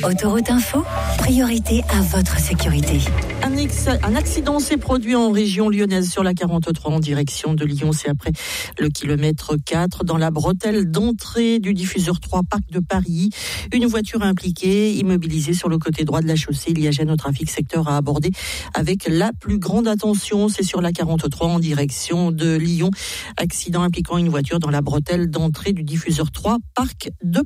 Autoroute Info, priorité à votre sécurité. Un accident s'est produit en région lyonnaise sur la 43 en direction de Lyon. C'est après le kilomètre 4 dans la bretelle d'entrée du diffuseur 3 Parc de Paris. Une voiture impliquée, immobilisée sur le côté droit de la chaussée. Il y a gêne au trafic, secteur à aborder avec la plus grande attention. C'est sur la 43 en direction de Lyon. Accident impliquant une voiture dans la bretelle d'entrée du diffuseur 3 Parc de